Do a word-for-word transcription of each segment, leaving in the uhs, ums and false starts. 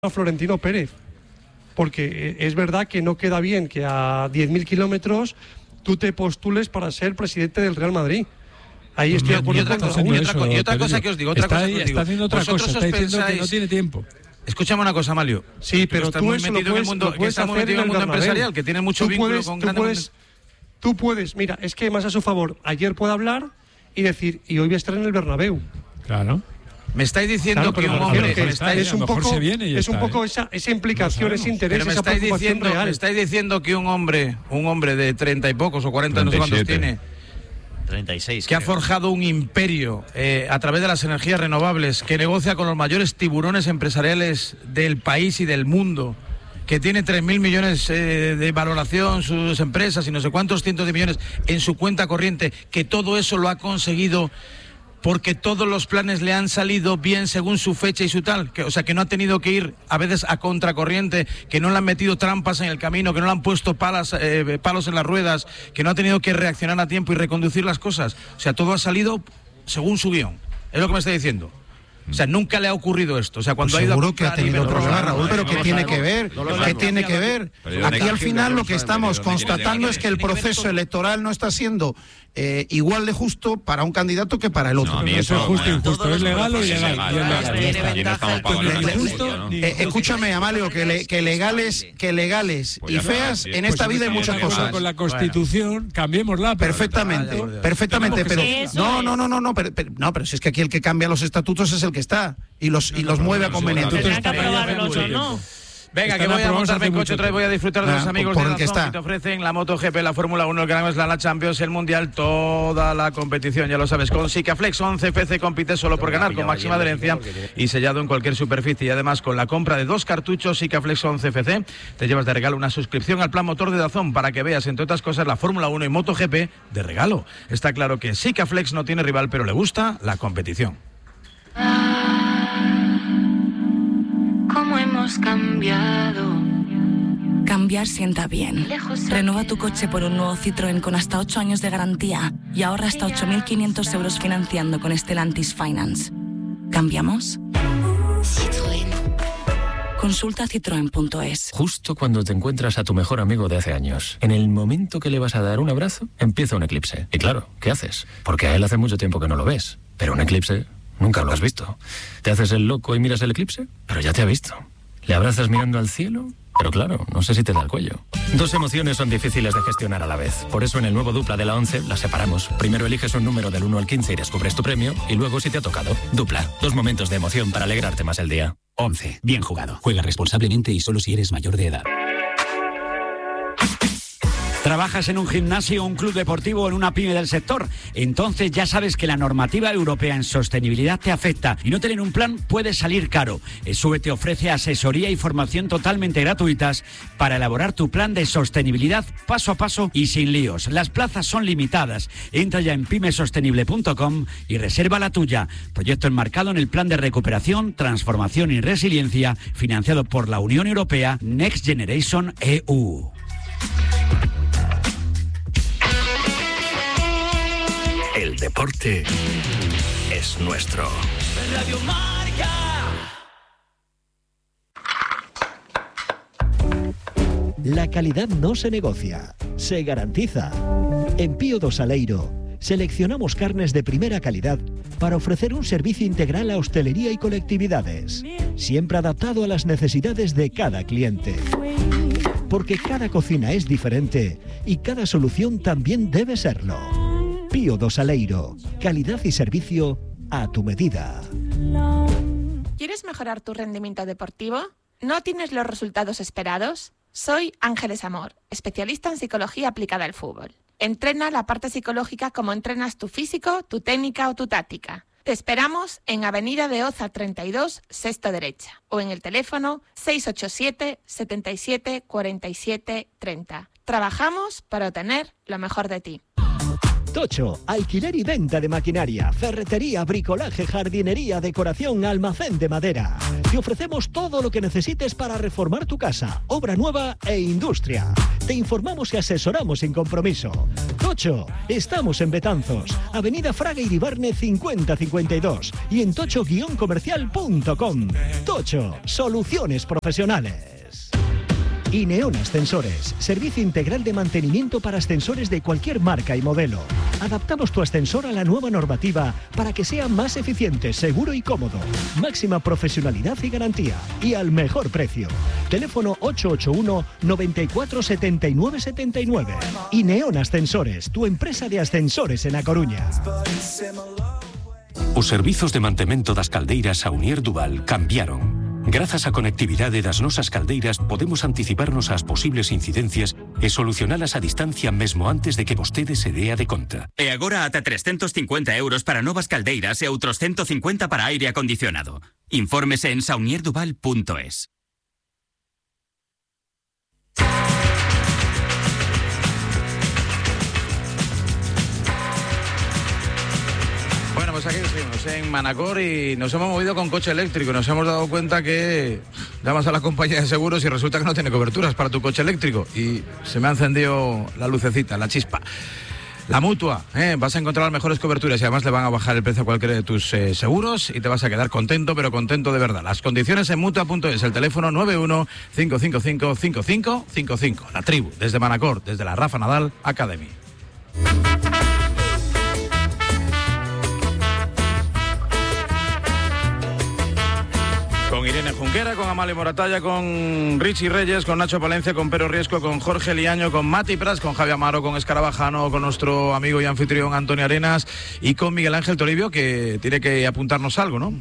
a Florentino Pérez, porque es verdad que no queda bien que a diez mil kilómetros tú te postules para ser presidente del Real Madrid. Ahí estoy de acuerdo con cosa, y otra, y otra cosa que os digo, otra está, cosa que os digo. Está haciendo otra cosa, está diciendo pensáis... que no tiene tiempo. Escúchame una cosa, Amalio. Sí, pero tú, tú eso lo puedes, mundo, lo puedes que hacer metido en el mundo Bernabéu. empresarial, que tiene mucho tú vínculo puedes, con tú grandes... puedes, tú puedes, mira, es que más a su favor, ayer puede hablar y decir, y hoy voy a estar en el Bernabéu. Claro. Me estáis diciendo claro, que un hombre que me estáis, es un poco, viene es un está, poco ¿eh? esa, esa implicación, no ese interés, pero me esa estáis preocupación diciendo, real. Me estáis diciendo que un hombre, un hombre de treinta y pocos o cuarenta, no sé cuántos tiene, treinta y seis, que creo. ha forjado un imperio eh, a través de las energías renovables, que negocia con los mayores tiburones empresariales del país y del mundo, que tiene tres mil millones eh, de valoración sus empresas y no sé cuántos cientos de millones en su cuenta corriente, que todo eso lo ha conseguido porque todos los planes le han salido bien según su fecha y su tal, que, o sea, que no ha tenido que ir a veces a contracorriente, que no le han metido trampas en el camino, que no le han puesto palas, eh, palos en las ruedas, que no ha tenido que reaccionar a tiempo y reconducir las cosas. O sea, todo ha salido según su guión. Es lo que me está diciendo. O sea, nunca le ha ocurrido esto. O sea, cuando pues ha ido seguro a que ha tenido problemas, Raúl, pero ¿qué tiene que ver? ¿Qué tiene que ver? Aquí al final lo que estamos constatando es que el proceso electoral no está siendo eh, igual de justo para un candidato que para el otro. No, eso es justo e injusto, es legal o ilegal. Escúchame, Amalio, que, le, que legales, que legales y feas en esta vida hay muchas cosas. Con la Constitución, cambiémosla. Perfectamente, perfectamente, pero no, no, no, no, no, pero, pero, no, pero si es que aquí el que cambia los estatutos es el que está y los y los mueve a conveniencia. Venga, que voy a montarme en coche otra vez, voy a disfrutar de los amigos de Dazón que te ofrecen la MotoGP, la Fórmula uno, el Gran Slam, la Champions, el Mundial, toda la competición, ya lo sabes, con Sikaflex once F C compite solo por ganar, con máxima adherencia y sellado en cualquier superficie, y además con la compra de dos cartuchos Sikaflex once F C te llevas de regalo una suscripción al plan motor de Dazón para que veas, entre otras cosas, la Fórmula uno y MotoGP de regalo. Está claro que Sikaflex no tiene rival, pero le gusta la competición. ¿Cómo hemos cambiado? Cambiar sienta bien. Renueva tu coche por un nuevo Citroën con hasta ocho años de garantía y ahorra hasta ocho mil quinientos euros financiando con Stellantis Finance. ¿Cambiamos? Citroën. Consulta citroen punto es. Justo cuando te encuentras a tu mejor amigo de hace años, en el momento que le vas a dar un abrazo, empieza un eclipse. Y claro, ¿qué haces? Porque a él hace mucho tiempo que no lo ves. Pero un eclipse... nunca lo has visto. ¿Te haces el loco y miras el eclipse? Pero ya te ha visto. ¿Le abrazas mirando al cielo? Pero claro, no sé si te da el cuello. Dos emociones son difíciles de gestionar a la vez. Por eso en el nuevo Dupla de la once las separamos. Primero eliges un número del uno al quince y descubres tu premio. Y luego si te ha tocado. Dupla. Dos momentos de emoción para alegrarte más el día. once. Bien jugado. Juega responsablemente y solo si eres mayor de edad. ¿Trabajas en un gimnasio, un club deportivo o en una pyme del sector? Entonces ya sabes que la normativa europea en sostenibilidad te afecta y no tener un plan puede salir caro. ESUBE te ofrece asesoría y formación totalmente gratuitas para elaborar tu plan de sostenibilidad paso a paso y sin líos. Las plazas son limitadas. Entra ya en pyme sostenible punto com y reserva la tuya. Proyecto enmarcado en el Plan de Recuperación, Transformación y Resiliencia financiado por la Unión Europea Next Generation E U. El deporte es nuestro. Radio Marca. La calidad no se negocia, se garantiza. En Pío do Saleiro seleccionamos carnes de primera calidad para ofrecer un servicio integral a hostelería y colectividades, siempre adaptado a las necesidades de cada cliente. Porque cada cocina es diferente y cada solución también debe serlo. Pío do Saleiro, calidad y servicio a tu medida. ¿Quieres mejorar tu rendimiento deportivo? ¿No tienes los resultados esperados? Soy Ángeles Amor, especialista en psicología aplicada al fútbol. Entrena la parte psicológica como entrenas tu físico, tu técnica o tu táctica. Te esperamos en Avenida de Oza treinta y dos, sexto derecha, o en el teléfono seis ocho siete, setenta y siete, cuarenta y siete, treinta. Trabajamos para obtener lo mejor de ti. Tocho, alquiler y venta de maquinaria, ferretería, bricolaje, jardinería, decoración, almacén de madera. Te ofrecemos todo lo que necesites para reformar tu casa, obra nueva e industria. Te informamos y asesoramos sin compromiso. Tocho, estamos en Betanzos, Avenida Fraga Iribarne cincuenta cincuenta y dos y en tocho guion comercial punto com. Tocho, soluciones profesionales. Ineon Ascensores, servicio integral de mantenimiento para ascensores de cualquier marca y modelo. Adaptamos tu ascensor a la nueva normativa para que sea más eficiente, seguro y cómodo. Máxima profesionalidad y garantía. Y al mejor precio. Teléfono ocho ocho uno, noventa y cuatro, setenta y nueve, setenta y nueve. Ineon Ascensores, tu empresa de ascensores en A Coruña. Os servizos de mantemento das caldeiras Saunier Duval cambiaron. Grazas á conectividade das nosas caldeiras podemos anticiparnos ás posibles incidencias e solucionalas a distancia mesmo antes de que vostede se dea de conta. E agora ata trescentos cincuenta euros para novas caldeiras e outros ciento cincuenta para aire acondicionado. Infórmese en saunier duval punto es. Bueno, pues aquí seguimos en Manacor y nos hemos movido con coche eléctrico. Nos hemos dado cuenta que llamas a la compañía de seguros y resulta que no tiene coberturas para tu coche eléctrico. Y se me ha encendido la lucecita, la chispa. La Mutua, ¿eh? Vas a encontrar las mejores coberturas y además le van a bajar el precio a cualquiera de tus eh, seguros y te vas a quedar contento, pero contento de verdad. Las condiciones en Mutua punto es, el teléfono nueve uno, cinco cinco cinco, cinco cinco cinco cinco. La tribu, desde Manacor, desde la Rafa Nadal Academy. Con Irene Junquera, con Amalia Moratalla, con Richie Reyes, con Nacho Palencia, con Pero Riesco, con Jorge Liaño, con Mati Pras, con Javi Amaro, con Escarabajano, con nuestro amigo y anfitrión Antonio Arenas y con Miguel Ángel Toribio, que tiene que apuntarnos algo, ¿no?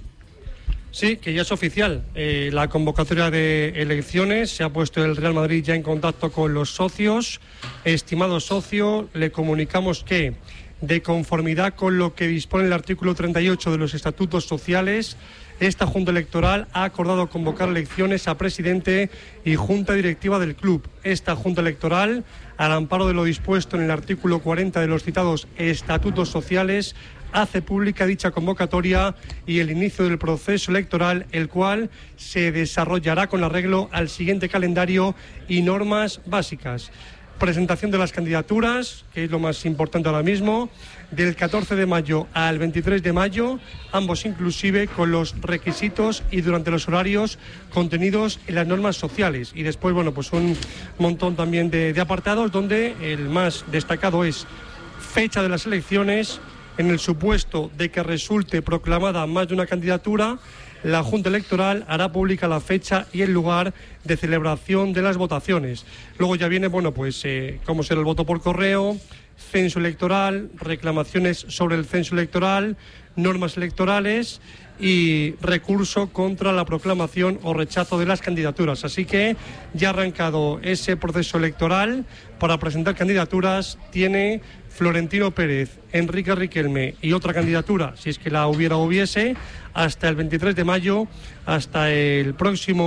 Sí, que ya es oficial. Eh, la convocatoria de elecciones, se ha puesto el Real Madrid ya en contacto con los socios. Estimado socio, le comunicamos que, de conformidad con lo que dispone el artículo treinta y ocho de los estatutos sociales, esta Junta Electoral ha acordado convocar elecciones a presidente y Junta Directiva del club. Esta Junta Electoral, al amparo de lo dispuesto en el artículo cuarenta de los citados estatutos sociales, hace pública dicha convocatoria y el inicio del proceso electoral, el cual se desarrollará con arreglo al siguiente calendario y normas básicas. Presentación de las candidaturas, que es lo más importante ahora mismo, del catorce de mayo al veintitrés de mayo, ambos inclusive con los requisitos y durante los horarios contenidos en las normas sociales. Y después, bueno, pues un montón también de, de apartados, donde el más destacado es fecha de las elecciones. En el supuesto de que resulte proclamada más de una candidatura, la Junta Electoral hará pública la fecha y el lugar de celebración de las votaciones. Luego ya viene, bueno, pues eh, cómo será el voto por correo, censo electoral, reclamaciones sobre el censo electoral, normas electorales y recurso contra la proclamación o rechazo de las candidaturas. Así que ya ha arrancado ese proceso electoral para presentar candidaturas. Tiene Florentino Pérez, Enrique Riquelme y otra candidatura, si es que la hubiera o hubiese, hasta el veintitrés de mayo, hasta el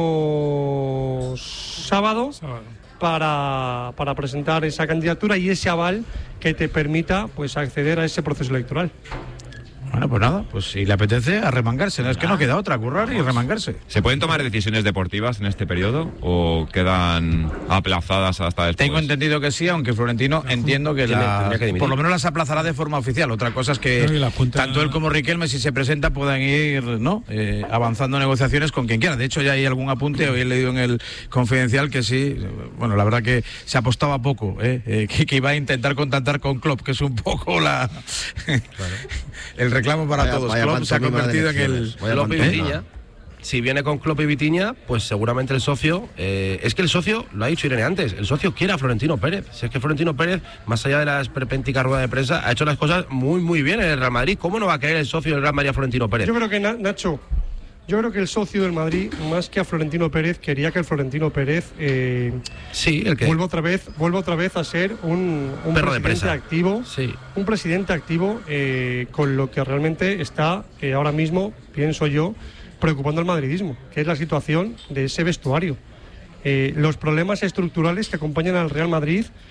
próximo sábado, sábado. Para, para presentar esa candidatura y ese aval que te permita, pues, acceder a ese proceso electoral. Bueno, pues nada, pues si le apetece, a remangarse. No es que no queda otra, currar y remangarse. ¿Se pueden tomar decisiones deportivas en este periodo o quedan aplazadas hasta después? Tengo entendido que sí, aunque Florentino entiendo que, la, que por lo menos las aplazará de forma oficial. Otra cosa es que no, punta... tanto él como Riquelme, si se presenta, puedan ir, ¿no? eh, avanzando negociaciones con quien quiera. De hecho, ya hay algún apunte, hoy he leído en el Confidencial que sí, bueno, la verdad que se apostaba poco, ¿eh? Eh, que, que iba a intentar contactar con Klopp, que es un poco la claro. el reclamo para vaya, todos. Vaya Klopp se ha convertido en el Klopp y Vitinha. Si viene con Klopp y Vitinha, pues seguramente el socio, eh, es que el socio, lo ha dicho Irene antes, el socio quiere a Florentino Pérez. Si es que Florentino Pérez, más allá de la esperpéntica rueda de prensa, ha hecho las cosas muy muy bien en el Real Madrid. ¿Cómo no va a querer el socio del Real Madrid a Florentino Pérez? Yo creo que, Nacho, yo creo que el socio del Madrid, más que a Florentino Pérez, quería que el Florentino Pérez eh, sí, el que... vuelva otra vez, vuelva otra vez a ser un, un perro presidente de presa. activo, sí. un presidente activo eh, con lo que realmente está eh, ahora mismo, pienso yo, preocupando al madridismo, que es la situación de ese vestuario. Eh, los problemas estructurales que acompañan al Real Madrid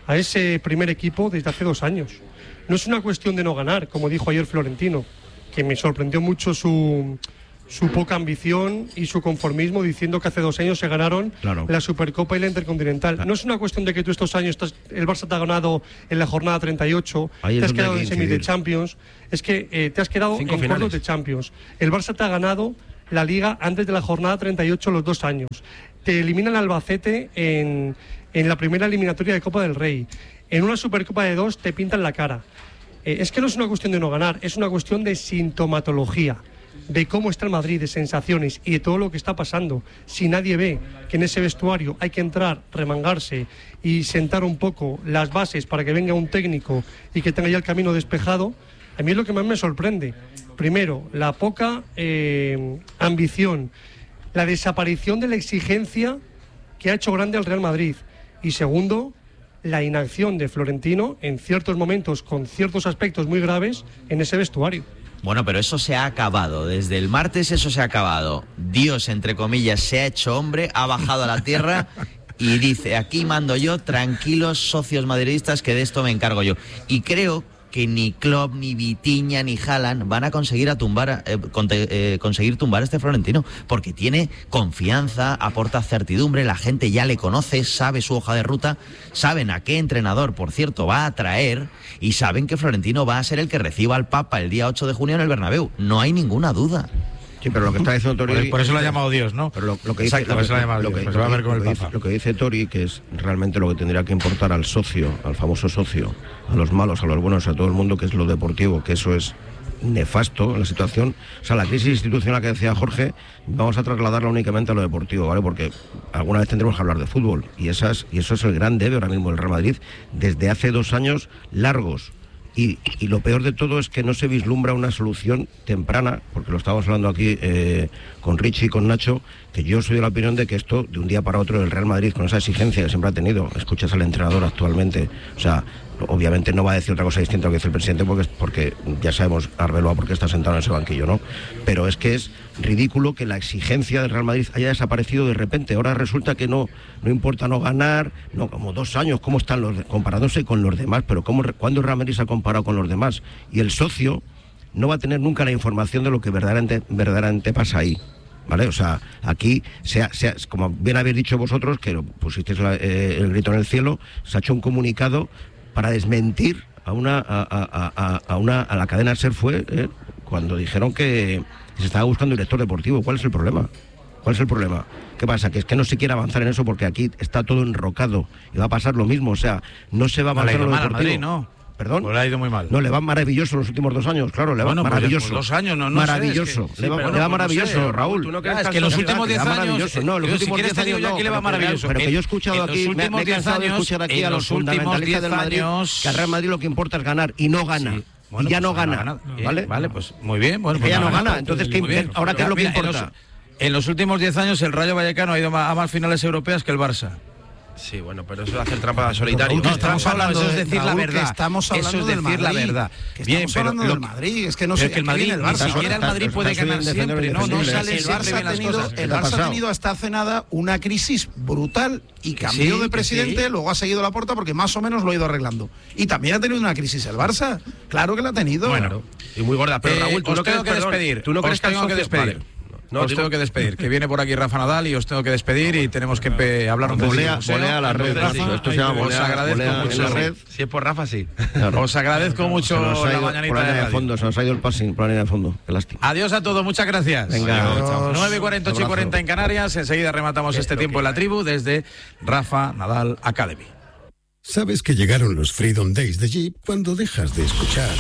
a ese primer equipo desde hace dos años. No es una cuestión de no ganar, como dijo ayer Florentino, que me sorprendió mucho su, su poca ambición y su conformismo diciendo que hace dos años se ganaron claro. la Supercopa y la Intercontinental. Claro. No es una cuestión de que tú estos años, estás, el Barça te ha ganado en la jornada treinta y ocho, te has quedado en semis de Champions, es que eh, te has quedado Cinco en finales. cuartos de Champions. El Barça te ha ganado la Liga antes de la jornada treinta y ocho los dos años. Te eliminan Albacete en, en la primera eliminatoria de Copa del Rey. En una Supercopa de dos te pintan la cara. Eh, es que no es una cuestión de no ganar, es una cuestión de sintomatología, de cómo está el Madrid, de sensaciones y de todo lo que está pasando. Si nadie ve que en ese vestuario hay que entrar, remangarse y sentar un poco las bases para que venga un técnico y que tenga ya el camino despejado, a mí es lo que más me sorprende. Primero, la poca eh, ambición, la desaparición de la exigencia que ha hecho grande al Real Madrid. Y segundo, la inacción de Florentino en ciertos momentos, con ciertos aspectos muy graves, en ese vestuario. Bueno, pero eso se ha acabado. Desde el martes eso se ha acabado. Dios, entre comillas, se ha hecho hombre, ha bajado a la tierra y dice, aquí mando yo, tranquilos socios madridistas, que de esto me encargo yo. Y creo que ni Klopp, ni Vitinha, ni Haaland van a conseguir a tumbar eh, con, eh, conseguir tumbar a este Florentino, porque tiene confianza, aporta certidumbre, la gente ya le conoce, sabe su hoja de ruta, saben a qué entrenador, por cierto, va a traer, y saben que Florentino va a ser el que reciba al Papa el día ocho de junio en el Bernabéu. No hay ninguna duda. Sí, pero lo que está diciendo Tori... Por, por eso lo ha llamado Dios, ¿no? Pero lo, lo que dice, Exacto, lo, lo, lo, lo, que, lo, que, lo, que dice, lo que dice Tori, que es realmente lo que tendría que importar al socio, al famoso socio, a los malos, a los buenos, a todo el mundo, que es lo deportivo, que eso es nefasto en la situación. O sea, la crisis institucional que decía Jorge, vamos a trasladarla únicamente a lo deportivo, ¿vale? Porque alguna vez tendremos que hablar de fútbol, y, esas, y eso es el gran debe ahora mismo del Real Madrid, desde hace dos años largos. Y, y lo peor de todo es que no se vislumbra una solución temprana, porque lo estábamos hablando aquí eh, con Richie y con Nacho, que yo soy de la opinión de que esto, de un día para otro, el Real Madrid, con esa exigencia que siempre ha tenido, escuchas al entrenador actualmente, o sea, obviamente no va a decir otra cosa distinta a lo que dice el presidente, porque, porque ya sabemos Arbeloa por qué está sentado en ese banquillo, ¿no? Pero es que es ridículo que la exigencia del Real Madrid haya desaparecido de repente. Ahora resulta que no, no importa no ganar, no, como dos años, ¿cómo están los comparándose con los demás? Pero ¿cómo, ¿cuándo el Real Madrid se ha comparado con los demás? Y el socio no va a tener nunca la información de lo que verdaderamente, verdaderamente pasa ahí. ¿Vale? O sea, aquí, se ha, se ha, como bien habéis dicho vosotros, que pusisteis la, eh, el grito en el cielo, se ha hecho un comunicado para desmentir a una a, a, a, a una a la cadena SER fue eh, cuando dijeron que se estaba buscando un director deportivo. ¿Cuál es el problema? ¿Cuál es el problema? ¿Qué pasa? Que es que no se quiere avanzar en eso porque aquí está todo enrocado y va a pasar lo mismo. O sea, no se va a avanzar en lo deportivo. Madrid, ¿no? ¿Perdón? Pues le ha ido muy mal. No, le va maravilloso los últimos dos años, claro, le va bueno, maravilloso. Pues dos años, no, no maravilloso. Sé, es que, le va, sí, le bueno, va maravilloso, no sé, Raúl. ¿Tú no crees es que los últimos diez años, no, los últimos diez años no, aquí le va maravilloso. Pero que yo he escuchado aquí, me, me he cansado de escuchar aquí a los fundamentalistas del Madrid, que al Real Madrid lo que importa es ganar y no gana. Sí. Bueno, y ya pues no gana, gana. ¿Vale? Vale, pues muy bien. Bueno, pues ya no gana, entonces ¿qué, ahora qué es lo que importa? En los últimos diez años el Rayo Vallecano ha ido a más finales europeas que el Barça. Sí, bueno, pero eso es hacer trampa solitario. No, estamos no, hablando eso de, es decir Raúl, la verdad. Estamos hablando eso es decir del la Madrid, verdad. Que Bien, estamos pero hablando lo, del Madrid, es que no sé que el Madrid, el Barça, ni siquiera el Madrid puede ganar siempre, no, no sale el Barça ha tenido, el Barça ha tenido hasta hace nada una crisis brutal y cambió sí, de presidente, sí. Luego ha seguido la Porta porque más o menos lo ha ido arreglando. Y también ha tenido una crisis el Barça, claro que la ha tenido. Bueno, y muy gorda, pero eh, Raúl, tú os no tengo que perdón, despedir. Tú no crees que tengo que despedir. No, os digo... tengo que despedir, que viene por aquí Rafa Nadal y os tengo que despedir y tenemos que pe- hablar un poco de museo. Volea la red, Rafa, esto se llama volea, os agradezco volea mucho. La red. Si es por Rafa, sí. Claro. Os agradezco mucho la ido, mañanita de, de fondo, se nos ha ido el passing por la línea de fondo. Qué lástima. Adiós a todos, muchas gracias. Venga, nueve y cuarenta, ocho y cuarenta en Canarias, enseguida rematamos este tiempo en la tribu desde Rafa Nadal Academy. ¿Sabes que llegaron los Freedom Days de Jeep cuando dejas de escuchar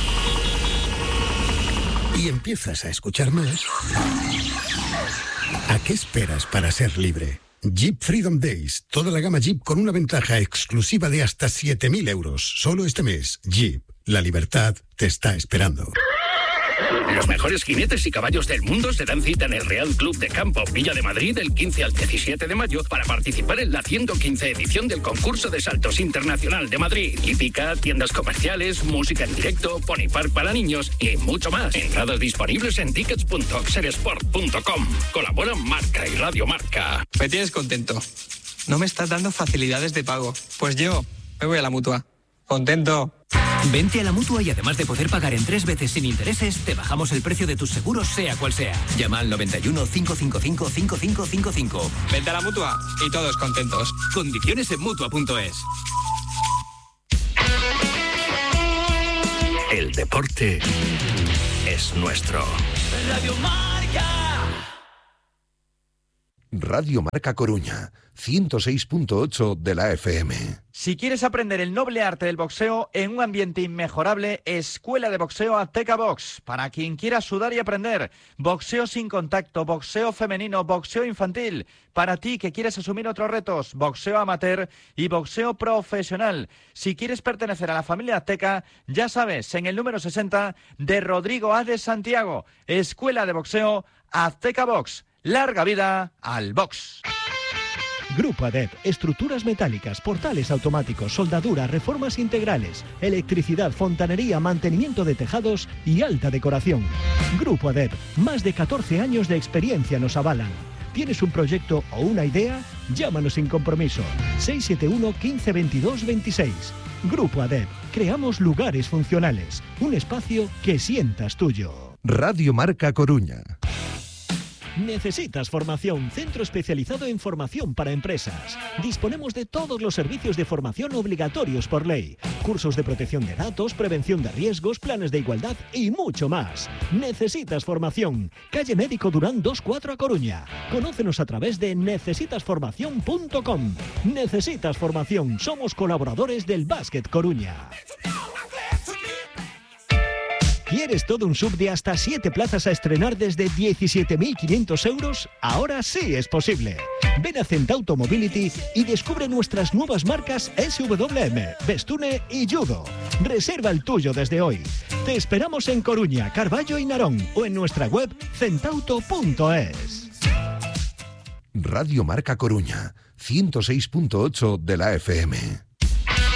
y empiezas a escuchar más? ¿A qué esperas para ser libre? Jeep Freedom Days, toda la gama Jeep con una ventaja exclusiva de hasta siete mil euros. Solo este mes, Jeep, la libertad te está esperando. Los mejores jinetes y caballos del mundo se dan cita en el Real Club de Campo Villa de Madrid del quince al diecisiete de mayo para participar en la ciento quince edición del concurso de saltos internacional de Madrid. Hípica, tiendas comerciales, música en directo, pony park para niños y mucho más. Entradas disponibles en tickets punto oxeresport punto com. Colaboran Marca y Radio Marca. Me tienes contento. No me estás dando facilidades de pago. Pues yo Me voy a la Mutua. Contento. Vente a la Mutua y además de poder pagar en tres veces sin intereses, te bajamos el precio de tus seguros sea cual sea. Llama al noventa y uno, cinco cinco cinco, cinco cinco cinco cinco. Vente a la Mutua y todos contentos. Condiciones en Mutua punto es. El deporte es nuestro. Radio Marca. Radio Marca Coruña, ciento seis punto ocho de la F M. Si quieres aprender el noble arte del boxeo en un ambiente inmejorable, Escuela de Boxeo Azteca Box. Para quien quiera sudar y aprender, boxeo sin contacto, boxeo femenino, boxeo infantil. Para ti que quieres asumir otros retos, boxeo amateur y boxeo profesional. Si quieres pertenecer a la familia Azteca, ya sabes, en el número sesenta de Rodrigo A. de Santiago, Escuela de Boxeo Azteca Box. ¡Larga vida al box! Grupo Adep, estructuras metálicas, portales automáticos, soldadura, reformas integrales, electricidad, fontanería, mantenimiento de tejados y alta decoración. Grupo Adep, más de catorce años de experiencia nos avalan. ¿Tienes un proyecto o una idea? Llámanos sin compromiso. seis siete uno, quince, veintidós, veintiséis. Grupo Adep, creamos lugares funcionales, un espacio que sientas tuyo. Radio Marca Coruña. ¿Necesitas formación? Centro especializado en formación para empresas. Disponemos de todos los servicios de formación obligatorios por ley. Cursos de protección de datos, prevención de riesgos, planes de igualdad y mucho más. ¿Necesitas formación? Calle Médico Durán dos cuatro a Coruña. Conócenos a través de necesitas formación punto com. Necesitas formación. Somos colaboradores del Básquet Coruña. ¿Quieres todo un sub de hasta siete plazas a estrenar desde diecisiete mil quinientos euros? Ahora sí es posible. Ven a Centauto Mobility y descubre nuestras nuevas marcas S W M, Bestune y Judo. Reserva el tuyo desde hoy. Te esperamos en Coruña, Carballo y Narón o en nuestra web centauto punto es. Radio Marca Coruña, ciento seis punto ocho de la F M.